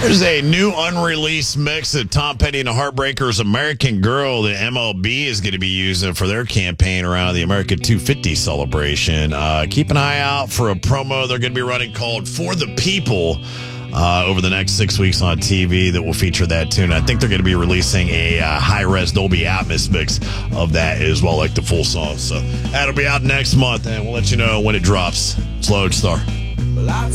There's a new unreleased mix of Tom Petty and the Heartbreakers' American Girl that MLB is going to be using for their campaign around the America 250 celebration. Keep an eye out for a promo they're going to be running called For the People over the next 6 weeks on TV that will feature that tune. I think they're going to be releasing a high-res Dolby Atmos mix of that as well, like the full song. So that'll be out next month, and we'll let you know when it drops. It's Lodestar.